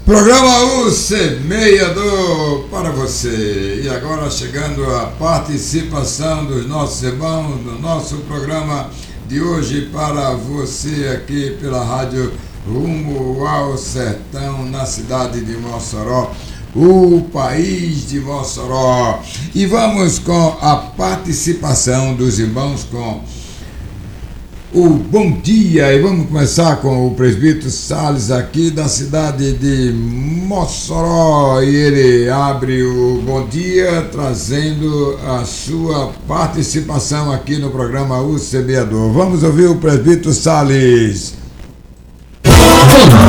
Programa O Semeador para você. E agora chegando a participação dos nossos irmãos no nosso programa de hoje para você aqui pela rádio Rumo ao Sertão, na cidade de Mossoró, o país de Mossoró. E vamos com a participação dos irmãos com o bom dia, e vamos começar com o presbítero Salles aqui da cidade de Mossoró, e ele abre o bom dia trazendo a sua participação aqui no programa O Semeador. Vamos ouvir o presbítero Salles. Bom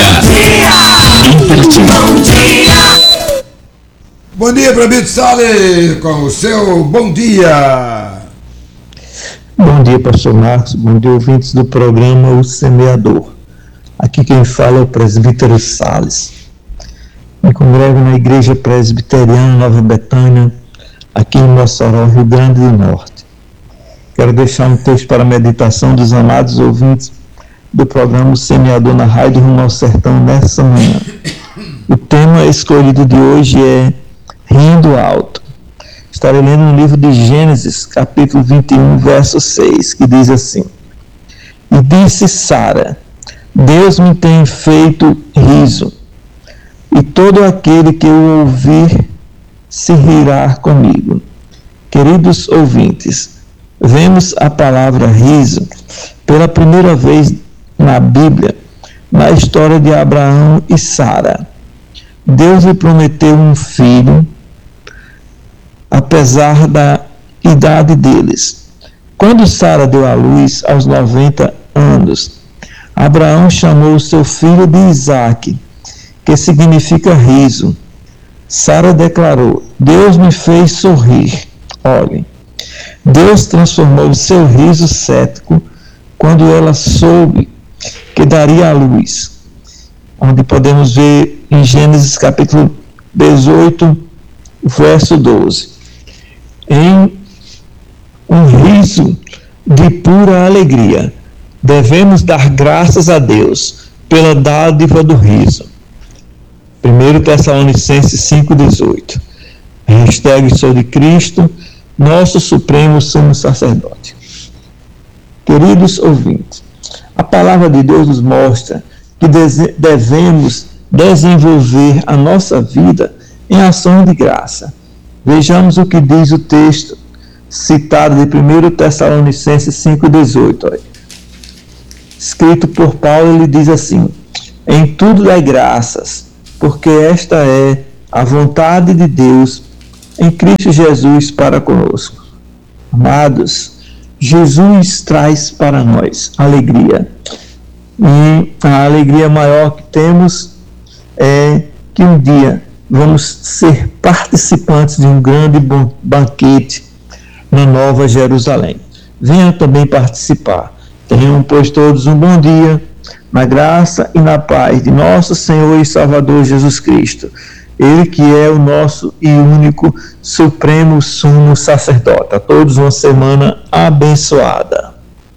dia! Bom dia, presbítero Salles, com o seu bom dia. Bom dia, pastor Marcos. Bom dia, ouvintes do programa O Semeador. Aqui quem fala é o presbítero Salles. Me congrego na Igreja Presbiteriana Nova Betânia, aqui em Mossoró, Rio Grande do Norte. Quero deixar um texto para a meditação dos amados ouvintes do programa O Semeador na Rádio Rumo ao Sertão nessa manhã. O tema escolhido de hoje é Rindo Alto. Estarei lendo no livro de Gênesis, capítulo 21, verso 6, que diz assim: E disse Sara: Deus me tem feito riso, e todo aquele que o ouvir se rirá comigo. Queridos ouvintes, vemos a palavra riso pela primeira vez na Bíblia, na história de Abraão e Sara. Deus lhe prometeu um filho, apesar da idade deles. Quando Sara deu à luz aos 90 anos, Abraão chamou seu filho de Isaque, que significa riso. Sara declarou: Deus me fez sorrir. Olhem, Deus transformou seu riso cético quando ela soube que daria à luz, onde podemos ver em Gênesis capítulo 18, verso 12. Em um riso de pura alegria, devemos dar graças a Deus pela dádiva do riso. 1 Tessalonicenses 5,18. Hashtag sou de Cristo, nosso supremo sumo sacerdote. Queridos ouvintes, a palavra de Deus nos mostra que devemos desenvolver a nossa vida em ação de graça. Vejamos o que diz o texto citado de 1 Tessalonicenses 5,18. Escrito por Paulo, ele diz assim: Em tudo dai graças, porque esta é a vontade de Deus em Cristo Jesus para conosco. Amados, Jesus traz para nós alegria. E a alegria maior que temos é que um dia vamos ser participantes de um grande banquete na Nova Jerusalém. Venham também participar. Tenham, pois, todos um bom dia, na graça e na paz de nosso Senhor e Salvador Jesus Cristo. Ele que é o nosso e único supremo sumo sacerdote. A todos uma semana abençoada.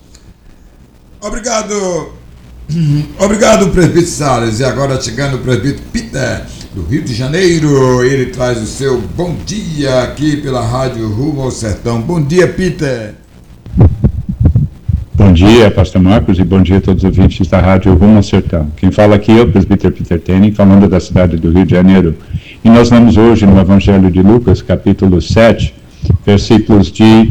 Obrigado, presbítero Salles. E agora chegando o presbítero Peter, do Rio de Janeiro, ele traz o seu bom dia aqui pela rádio Rumo ao Sertão. Bom dia, Peter. Bom dia, pastor Marcos, e bom dia a todos os ouvintes da rádio Rumo ao Sertão. Quem fala aqui é o presbítero Peter Tenen, falando da cidade do Rio de Janeiro. E nós vamos hoje no Evangelho de Lucas, capítulo 7, versículos de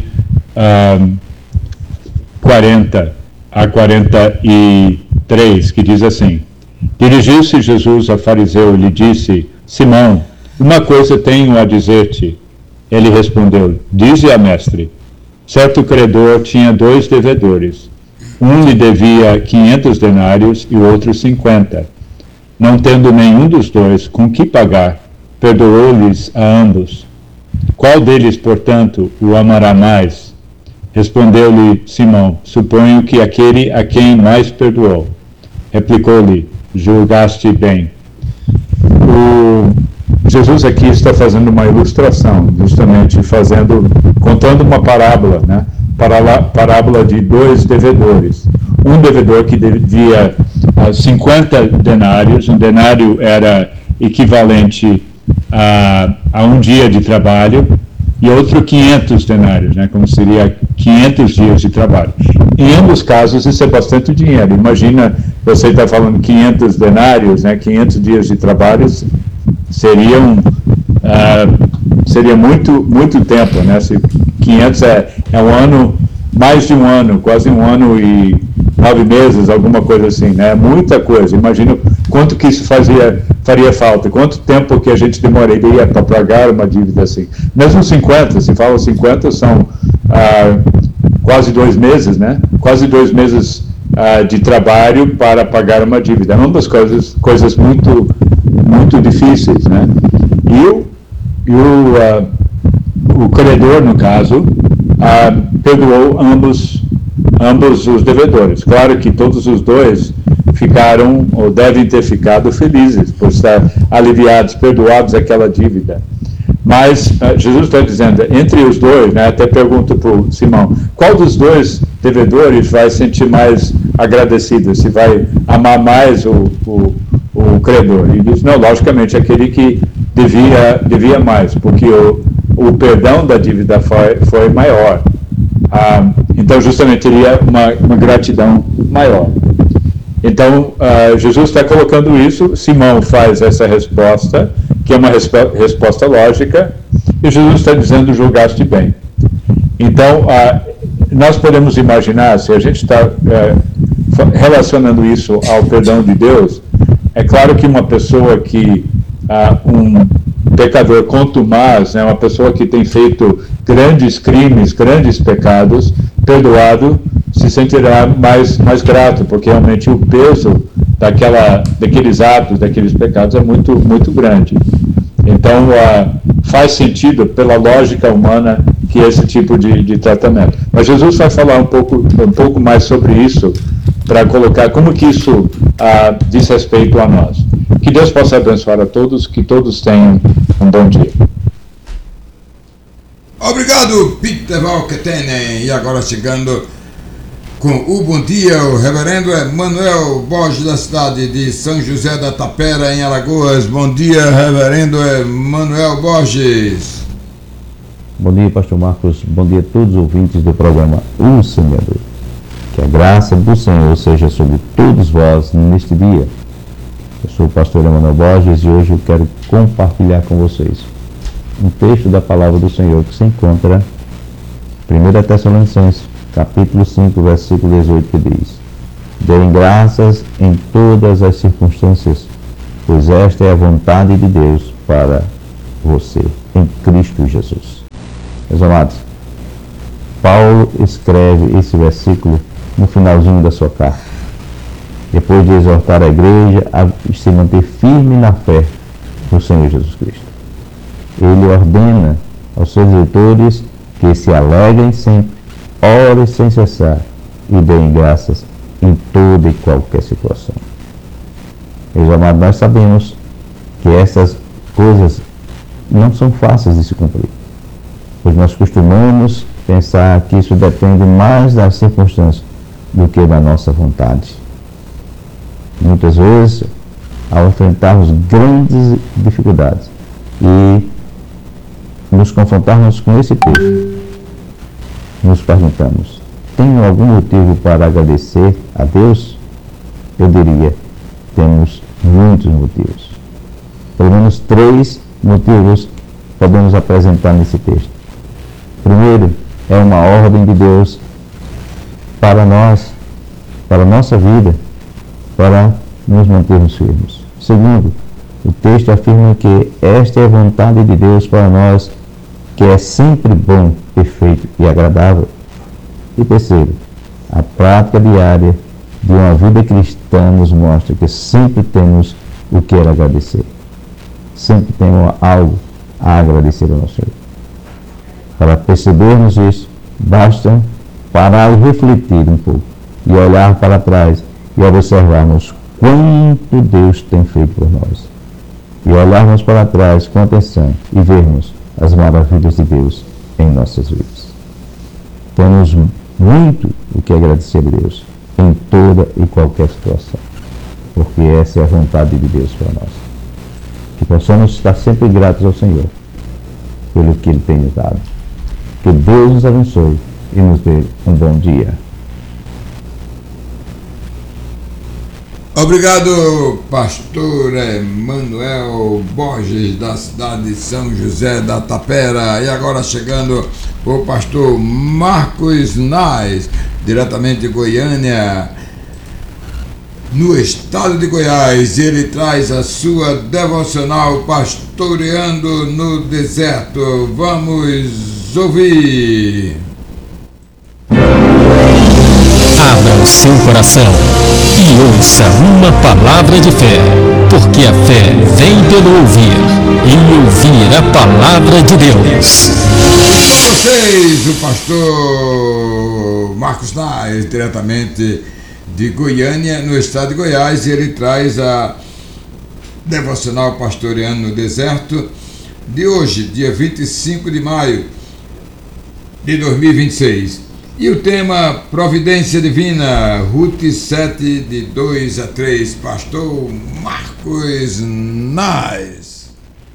40 a 43, que diz assim: Dirigiu-se Jesus ao fariseu e lhe disse: Simão, uma coisa tenho a dizer-te. Ele respondeu: Dize-a, mestre. Certo credor tinha 2 devedores. Um lhe devia 500 denários e o outro 50. Não tendo nenhum dos dois com que pagar, perdoou-lhes a ambos. Qual deles, portanto, o amará mais? Respondeu-lhe Simão: Suponho que aquele a quem mais perdoou. Replicou-lhe: Julgaste bem. Jesus aqui está fazendo uma ilustração, justamente contando uma parábola, né? Parábola de 2 devedores. Um devedor que devia 50 denários. Um denário era equivalente a um dia de trabalho, e outro 500 denários, né, como seria 500 dias de trabalho. Em ambos casos, isso é bastante dinheiro. Imagina, você está falando 500 denários, né, 500 dias de trabalho, seria muito tempo, né? Se 500 é um ano, mais de um ano, quase um ano e 9 meses, alguma coisa assim, né? Muita coisa. Imagina quanto que isso faria falta, quanto tempo que a gente demoraria para pagar uma dívida assim. Mesmo 50, se fala 50, são quase 2 meses, né? Quase 2 meses de trabalho para pagar uma dívida. Ambas coisas muito, muito difíceis, né? E o credor, no caso, perdoou ambos os devedores. Claro que todos os dois ficaram, ou devem ter ficado, felizes por estar aliviados, perdoados aquela dívida. Mas Jesus está dizendo, entre os dois, né, até pergunta para o Simão, qual dos dois devedores vai se sentir mais agradecido, se vai amar mais o credor? E diz, não, logicamente, aquele que devia mais, porque o perdão da dívida foi maior. Então, justamente, teria uma gratidão maior. Então, Jesus está colocando isso, Simão faz essa resposta, que é uma resposta lógica, e Jesus está dizendo, julgaste bem. Então, nós podemos imaginar, se a gente está relacionando isso ao perdão de Deus, é claro que uma pessoa que, um pecador contumaz, né, uma pessoa que tem feito grandes crimes, grandes pecados, perdoado, se sentirá mais grato, porque realmente o peso daqueles atos, daqueles pecados é muito, muito grande. Então, faz sentido, pela lógica humana, que esse tipo de tratamento. Mas Jesus vai falar um pouco mais sobre isso, para colocar como que isso diz respeito a nós. Que Deus possa abençoar a todos, que todos tenham um bom dia. Obrigado, Peter Valketenen. E agora chegando com o bom dia, o reverendo Emanuel Borges, da cidade de São José da Tapera, em Alagoas. Bom dia, reverendo Emanuel Borges. Bom dia, pastor Marcos. Bom dia a todos os ouvintes do programa O Semeador. Que a graça do Senhor seja sobre todos vós neste dia. Eu sou o pastor Emanuel Borges e hoje eu quero compartilhar com vocês um texto da palavra do Senhor que se encontra em 1 Tessalonicenses, capítulo 5, versículo 18, que diz: Deem graças em todas as circunstâncias, pois esta é a vontade de Deus para você, em Cristo Jesus. Meus amados, Paulo escreve esse versículo no finalzinho da sua carta, depois de exortar a igreja a se manter firme na fé no Senhor Jesus Cristo. Ele ordena aos seus leitores que se alegrem sempre, orem sem cessar e deem graças em toda e qualquer situação. Meus amados, nós sabemos que essas coisas não são fáceis de se cumprir, pois nós costumamos pensar que isso depende mais das circunstâncias do que da nossa vontade. Muitas vezes, ao enfrentarmos grandes dificuldades e nos confrontarmos com esse texto, nos perguntamos: tenho algum motivo para agradecer a Deus? Eu diria, temos muitos motivos. Pelo menos 3 motivos podemos apresentar nesse texto. Primeiro, é uma ordem de Deus para nós, para a nossa vida, para nos mantermos firmes. Segundo, o texto afirma que esta é a vontade de Deus para nós, que é sempre bom, perfeito e agradável. E terceiro, a prática diária de uma vida cristã nos mostra que sempre temos o que agradecer. Sempre temos algo a agradecer ao nosso Senhor. Para percebermos isso, basta parar e refletir um pouco e olhar para trás e observarmos quanto Deus tem feito por nós. E olharmos para trás com atenção e vermos as maravilhas de Deus em nossas vidas. Temos muito o que agradecer a Deus em toda e qualquer situação. porque essa é a vontade de Deus para nós. Que possamos estar sempre gratos ao Senhor pelo que Ele tem nos dado. Que Deus nos abençoe e nos dê um bom dia. Obrigado, pastor Emanuel Borges, da cidade de São José da Tapera. E agora chegando o pastor Marcos Nais, diretamente de Goiânia, no estado de Goiás. Ele traz a sua devocional Pastoreando no Deserto. Vamos ouvir. Abra o seu coração e ouça uma palavra de fé, porque a fé vem pelo ouvir, e ouvir a palavra de Deus. Com vocês, o pastor Marcos Nais, diretamente de Goiânia, no estado de Goiás. Ele traz a devocional Pastoreando no Deserto de hoje, dia 25 de maio de 2026. E o tema Providência Divina, Ruth 7, de 2 a 3, pastor Marcos Nais.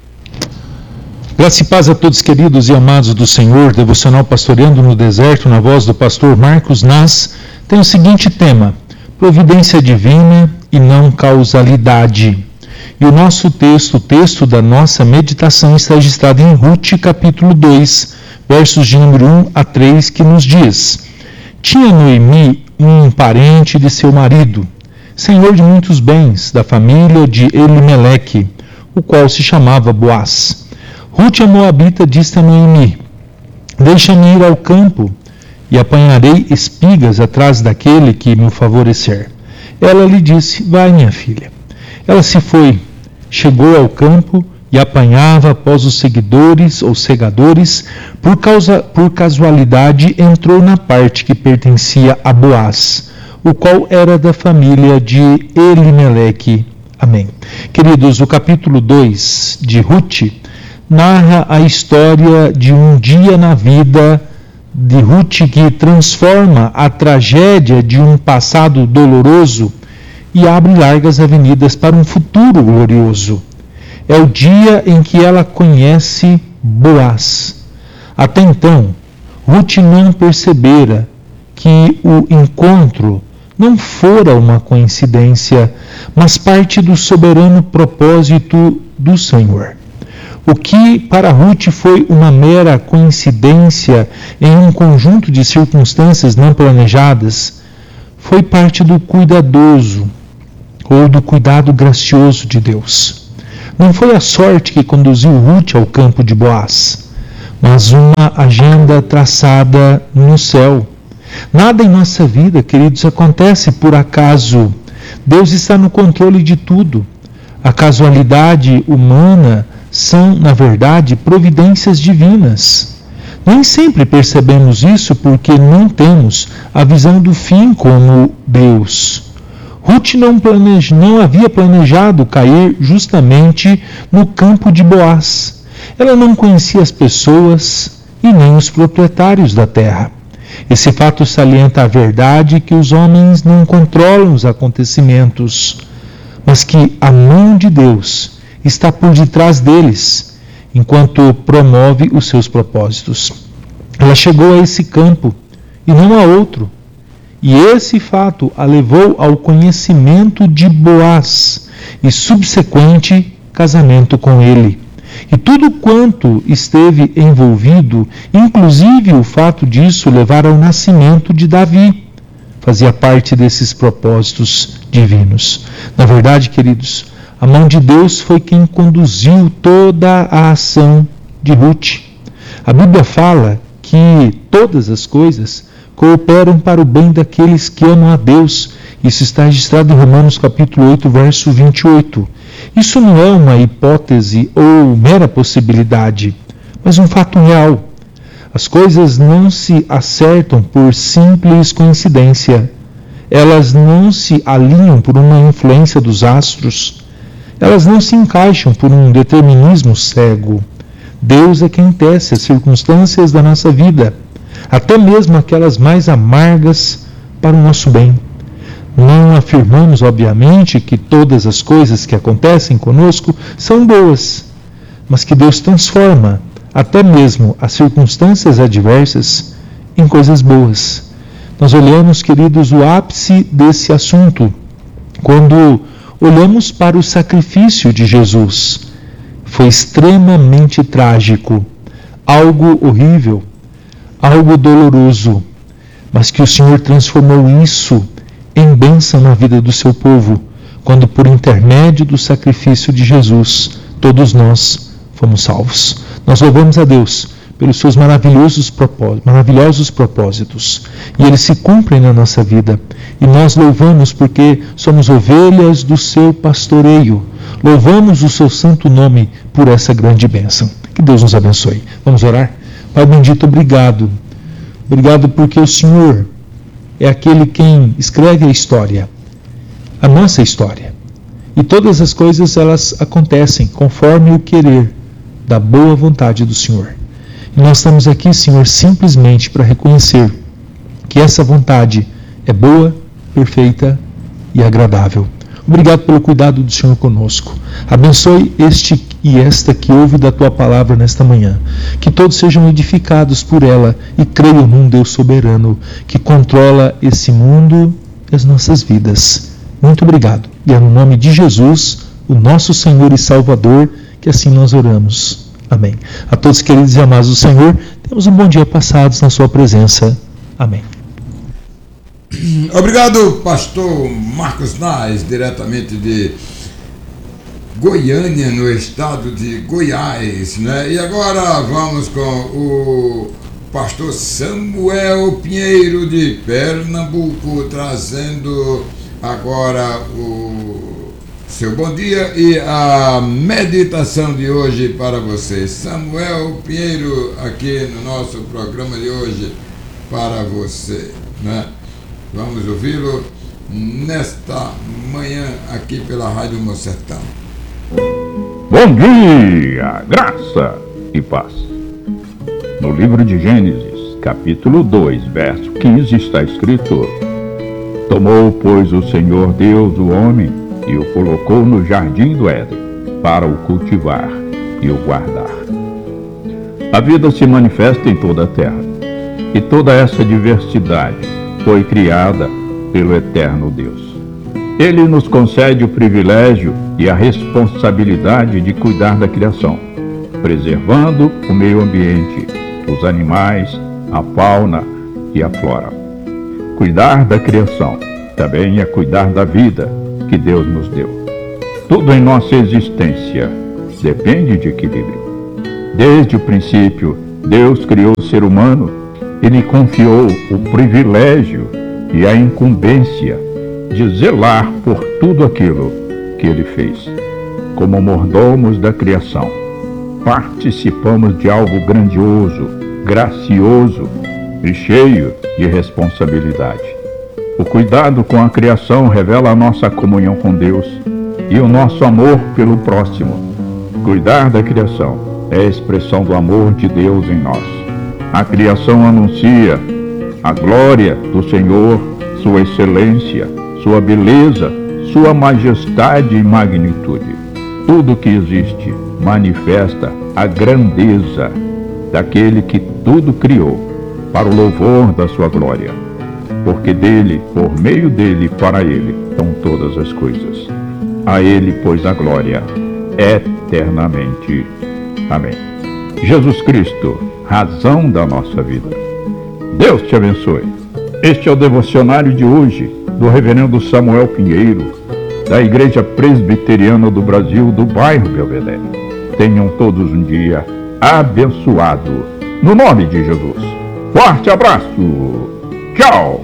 Graça e paz a todos, queridos e amados do Senhor. Devocional Pastoreando no Deserto, na voz do pastor Marcos Nais, tem o seguinte tema: Providência Divina e não causalidade. E o nosso texto, o texto da nossa meditação, está registrado em Ruth, capítulo 2, versos de número 1 a 3, que nos diz: Tinha Noemi um parente de seu marido, senhor de muitos bens, da família de Elimeleque, o qual se chamava Boaz. Ruth, a moabita, disse a Noemi: Deixa-me ir ao campo e apanharei espigas atrás daquele que me favorecer. Ela lhe disse: Vai, minha filha. Ela se foi, chegou ao campo e apanhava após os seguidores ou segadores. Por casualidade, entrou na parte que pertencia a Boaz, o qual era da família de Elimeleque. Amém. Queridos, o capítulo 2 de Ruth narra a história de um dia na vida de Ruth que transforma a tragédia de um passado doloroso e abre largas avenidas para um futuro glorioso. É o dia em que ela conhece Boaz. Até então, Ruth não percebera que o encontro não fora uma coincidência, mas parte do soberano propósito do Senhor. O que para Ruth foi uma mera coincidência em um conjunto de circunstâncias não planejadas, foi parte do cuidadoso ou do cuidado gracioso de Deus. Não foi a sorte que conduziu Ruth ao campo de Boaz, mas uma agenda traçada no céu. Nada em nossa vida, queridos, acontece por acaso. Deus está no controle de tudo. A casualidade humana são, na verdade, providências divinas. Nem sempre percebemos isso porque não temos a visão do fim como Deus. Ruth não havia planejado cair justamente no campo de Boaz. Ela não conhecia as pessoas e nem os proprietários da terra. Esse fato salienta a verdade que os homens não controlam os acontecimentos, mas que a mão de Deus está por detrás deles, enquanto promove os seus propósitos. Ela chegou a esse campo e não a outro. E esse fato a levou ao conhecimento de Boaz e subsequente casamento com ele. E tudo quanto esteve envolvido, inclusive o fato disso levar ao nascimento de Davi, fazia parte desses propósitos divinos. Na verdade, queridos, a mão de Deus foi quem conduziu toda a ação de Ruth. A Bíblia fala que todas as coisas cooperam para o bem daqueles que amam a Deus. Isso está registrado em Romanos capítulo 8, verso 28. Isso não é uma hipótese ou mera possibilidade, mas um fato real. As coisas não se acertam por simples coincidência. Elas não se alinham por uma influência dos astros. Elas não se encaixam por um determinismo cego. Deus é quem tece as circunstâncias da nossa vida, até mesmo aquelas mais amargas, para o nosso bem. Não afirmamos, obviamente, que todas as coisas que acontecem conosco são boas, mas que Deus transforma até mesmo as circunstâncias adversas em coisas boas. Nós olhamos, queridos, o ápice desse assunto quando olhamos para o sacrifício de Jesus. Foi extremamente trágico, algo horrível, algo doloroso, mas que o Senhor transformou isso em bênção na vida do seu povo, quando por intermédio do sacrifício de Jesus, todos nós fomos salvos. Nós louvamos a Deus pelos seus maravilhosos propósitos, e eles se cumprem na nossa vida, e nós louvamos porque somos ovelhas do seu pastoreio. Louvamos o seu santo nome por essa grande bênção. Que Deus nos abençoe. Vamos orar? Pai bendito, obrigado. Obrigado porque o Senhor é aquele quem escreve a história, a nossa história. E todas as coisas, elas acontecem conforme o querer da boa vontade do Senhor. E nós estamos aqui, Senhor, simplesmente para reconhecer que essa vontade é boa, perfeita e agradável. Obrigado pelo cuidado do Senhor conosco. Abençoe este e esta que ouve da Tua palavra nesta manhã. Que todos sejam edificados por ela e creiam num Deus soberano que controla esse mundo e as nossas vidas. Muito obrigado. E é no nome de Jesus, o nosso Senhor e Salvador, que assim nós oramos. Amém. A todos queridos e amados do Senhor, temos um bom dia passados na sua presença. Amém. Obrigado, pastor Marcos Nas, diretamente de Goiânia, no estado de Goiás, né? E agora vamos com o pastor Samuel Pinheiro de Pernambuco, trazendo agora o seu bom dia e a meditação de hoje para você. Samuel Pinheiro, aqui no nosso programa de hoje para você, né? Vamos ouvi-lo nesta manhã aqui pela Rádio Mossertão. Bom dia, graça e paz. No livro de Gênesis, capítulo 2, verso 15, está escrito: Tomou, pois, o Senhor Deus o homem e o colocou no jardim do Éden para o cultivar e o guardar. A vida se manifesta em toda a terra, e toda essa diversidade foi criada pelo eterno Deus. Ele nos concede o privilégio e a responsabilidade de cuidar da criação, preservando o meio ambiente, os animais, a fauna e a flora. Cuidar da criação também é cuidar da vida que Deus nos deu. Tudo em nossa existência depende de equilíbrio. Desde o princípio, Deus criou o ser humano e lhe confiou o privilégio e a incumbência de zelar por tudo aquilo que ele fez. Como mordomos da criação, participamos de algo grandioso, gracioso e cheio de responsabilidade. O cuidado com a criação revela a nossa comunhão com Deus e o nosso amor pelo próximo. Cuidar da criação é a expressão do amor de Deus em nós. A criação anuncia a glória do Senhor, sua excelência, sua beleza, sua majestade e magnitude. Tudo que existe manifesta a grandeza daquele que tudo criou para o louvor da sua glória. Porque dele, por meio dele e para ele são todas as coisas. A ele, pois, a glória eternamente. Amém. Jesus Cristo, razão da nossa vida. Deus te abençoe. Este é o devocionário de hoje do reverendo Samuel Pinheiro, da Igreja Presbiteriana do Brasil, do bairro Belvedere. Tenham todos um dia abençoado, no nome de Jesus. Forte abraço. Tchau.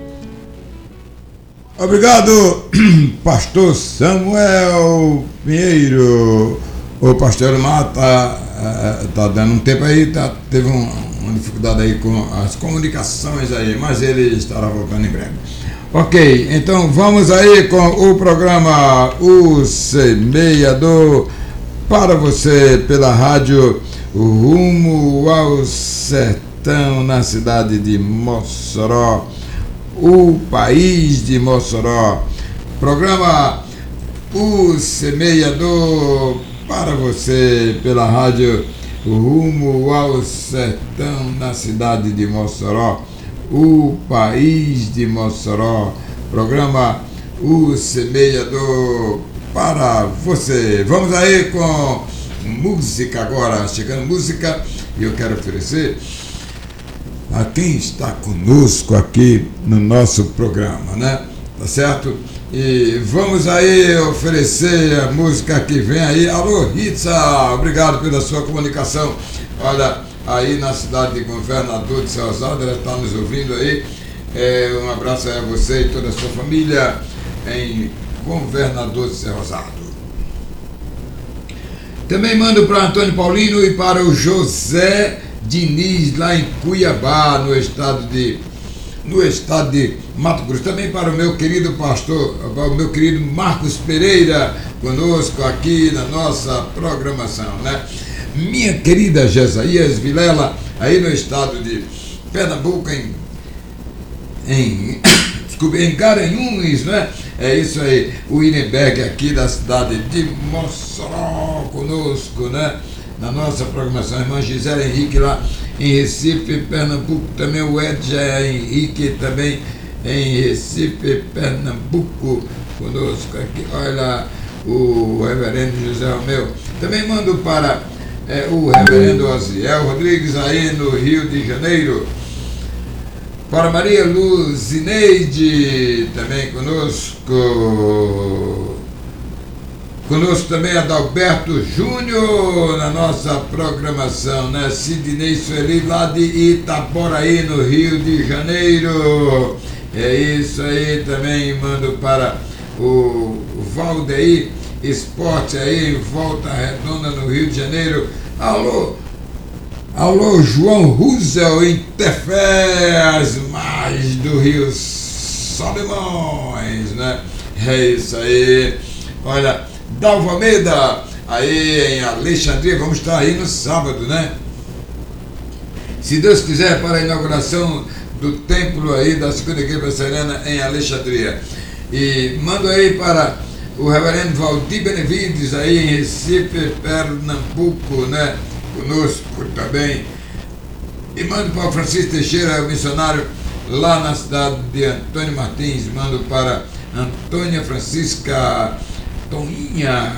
Obrigado, pastor Samuel Pinheiro. O pastor Mata está dando um tempo aí, teve uma dificuldade aí com as comunicações aí, mas ele estará voltando em breve. Ok, então vamos aí com o programa O Semeador para você pela rádio Rumo ao Sertão, na cidade de Mossoró. o país de Mossoró. Programa O Semeador para você pela rádio Rumo ao Sertão, na cidade de Mossoró, o país de Mossoró. Programa O Semeador para você. Vamos aí com música agora, chegando música, e eu quero oferecer a quem está conosco aqui no nosso programa, né? Tá certo? E vamos aí oferecer a música que vem aí. Alô, Ritza, obrigado pela sua comunicação. Olha, aí na cidade de Governador de Céu Rosado, ela está nos ouvindo aí. Um abraço aí a você e toda a sua família em Governador de Céu Rosado. Também mando para Antônio Paulino e para o José Diniz, lá em Cuiabá, no estado de Mato Grosso. Também para o meu querido pastor, o meu querido Marcos Pereira, conosco aqui na nossa programação, né? Minha querida Jesaías Vilela, aí no estado de Pernambuco, em Garanhuns, né? É isso aí, o Irenberg aqui da cidade de Mossoró, conosco, né? Na nossa programação, a irmã Gisele Henrique lá em Recife, Pernambuco, também o Edja Henrique também em Recife, Pernambuco, conosco aqui. Olha, o reverendo José Romeu. Também mando para o reverendo Osiel Rodrigues aí no Rio de Janeiro. Para Maria Luzineide, também conosco. Conosco também Adalberto Júnior na nossa programação, né? Sidney Sueli lá de Itaboraí, no Rio de Janeiro. É isso aí, também mando para o Valdeir Esporte aí em Volta Redonda, no Rio de Janeiro. Alô, João Russell em Tefé, as margens do Rio Solimões, né? É isso aí. Olha, Dalva Almeida, aí em Alexandria, vamos estar aí no sábado, né? Se Deus quiser, para a inauguração do templo aí da Segunda Igreja Presbiteriana em Alexandria. E mando aí para o reverendo Valdir Benevides, aí em Recife, Pernambuco, né? Conosco também. E mando para o Francisco Teixeira, o missionário, lá na cidade de Antônio Martins. Mando para Antônia Francisca Toninha,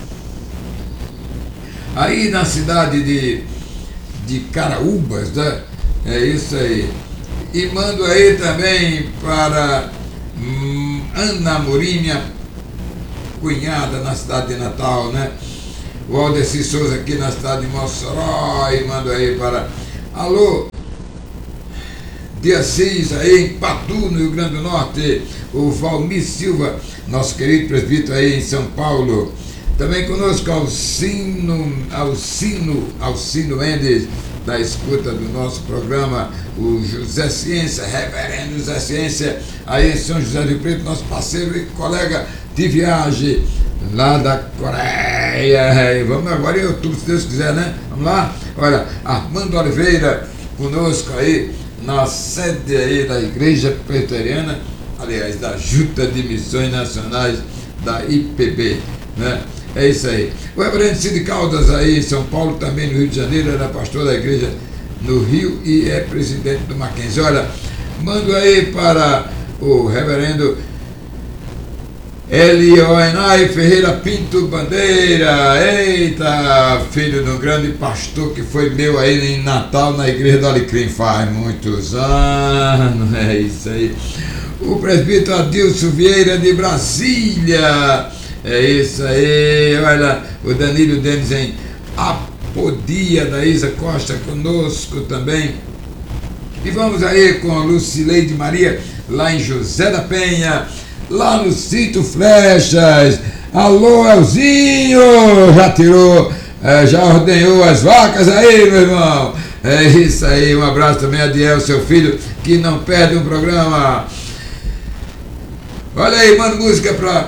aí na cidade de Caraúbas, né? É isso aí. E mando aí também para Ana Amorim, minha cunhada, na cidade de Natal, né? O Aldeci Souza aqui na cidade de Mossoró. E mando aí para alô de Assis, aí em Patu, no Rio Grande do Norte, o Valmir Silva, nosso querido presbítero aí em São Paulo. Também conosco Alcino Mendes, da escuta do nosso programa, o José Ciência, reverendo José Ciência, aí em São José do Rio Preto, nosso parceiro e colega de viagem lá da Coreia. E vamos agora em outubro, se Deus quiser, né? Vamos lá? Olha, Armando Oliveira conosco aí na sede aí da Igreja Presbiteriana, aliás, da Junta de Missões Nacionais da IPB, né? É isso aí. O reverendo Cid Caldas aí em São Paulo, também no Rio de Janeiro, era pastor da igreja no Rio e é presidente do Mackenzie. Olha, mando aí para o reverendo Elioenai Ferreira Pinto Bandeira, eita, filho de um grande pastor que foi meu aí em Natal, na igreja do Alecrim, faz muitos anos, é isso aí. O presbítero Adilson Vieira de Brasília, é isso aí. Olha, o Danilo Denis em Apodia, da Isa Costa conosco também. E vamos aí com a Lucileide Maria, lá em José da Penha, lá no Sítio Flechas. Alô, Elzinho, já tirou, já ordenhou as vacas aí, meu irmão. É isso aí, um abraço também a Diel, seu filho, que não perde um programa. Olha aí, manda música para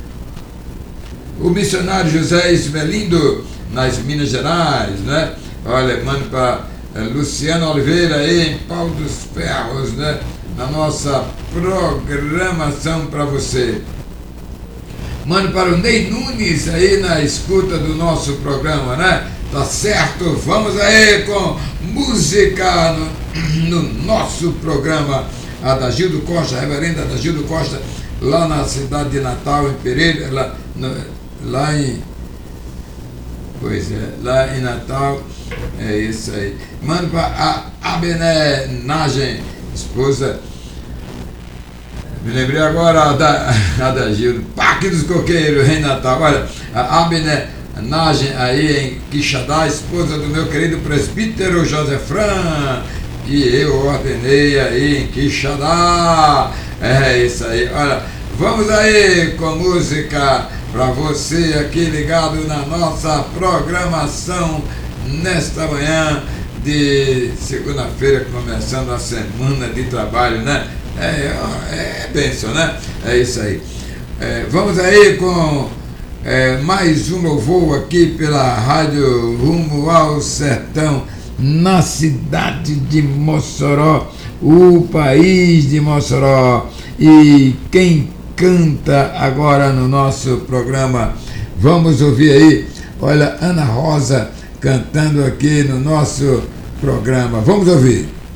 o missionário José Ismelindo, nas Minas Gerais, né? Olha, manda para Luciano Oliveira aí em Pau dos Ferros, né? na nossa programação para você. Mande para o Ney Nunes aí na escuta do nosso programa, né? Tá certo? Vamos aí com música no nosso programa. Adagildo Costa, reverendo Adagildo Costa, lá na cidade de Natal, em Pereira, lá em Natal, é isso aí. Manda para a Abenenagem, esposa. Me lembrei agora da Adagildo, Parque dos Coqueiros, em Natal. Olha, a Abenenagem aí em Quixadá, esposa do meu querido presbítero José Fran, que eu ordenei aí em Quixadá. É isso aí. Olha, vamos aí com música para você aqui ligado na nossa programação nesta manhã de segunda-feira, começando a semana de trabalho, né? É bênção, né? É isso aí. Vamos aí com mais um louvor aqui pela Rádio Rumo ao Sertão, na cidade de Mossoró, o país de Mossoró. E quem canta agora no nosso programa, vamos ouvir aí, olha, Ana Rosa cantando aqui no nosso programa. Vamos ouvir.